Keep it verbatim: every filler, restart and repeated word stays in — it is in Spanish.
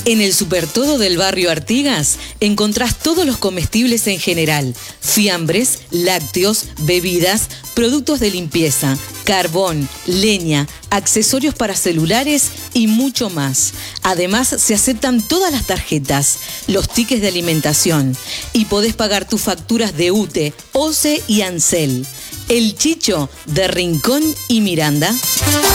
En el Supertodo del barrio Artigas encontrás todos los comestibles en general, fiambres, lácteos, bebidas, productos de limpieza, carbón, leña, accesorios para celulares y mucho más. Además, se aceptan todas las tarjetas, los tickets de alimentación y podés pagar tus facturas de U T E, O C E y Ansel. El Chicho de Rincón y Miranda.